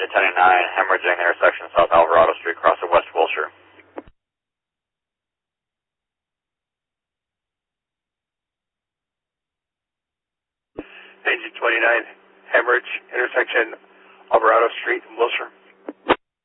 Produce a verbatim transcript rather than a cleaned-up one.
ten and nine, hemorrhaging the intersection South Alvarado Street, crossing West Wilshire. Engine twenty-nine, hemorrhage, intersection Alvarado Street, Wilshire.